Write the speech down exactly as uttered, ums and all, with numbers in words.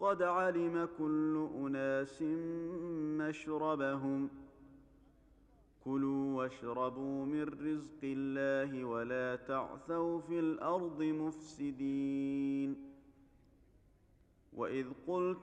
قد علم كل أناس مشربهم كلوا واشربوا من رزق الله ولا تعثوا في الأرض مفسدين وإذ قلت